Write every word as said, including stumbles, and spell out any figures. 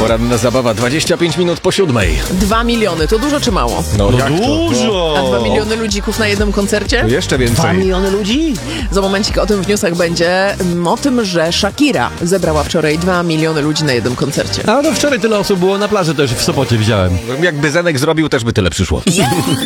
Poranna zabawa, dwadzieścia pięć minut po siódmej. Dwa miliony, to dużo czy mało? No, No jak to? dużo! A dwa miliony ludzików na jednym koncercie? No, jeszcze Dwa więcej. miliony ludzi? Za momencik o tym w newsach będzie, mm, o tym, że Shakira zebrała wczoraj dwa miliony ludzi na jednym koncercie. A no wczoraj tyle osób było na plaży, też w Sopocie widziałem. Jakby Zenek zrobił, też by tyle przyszło.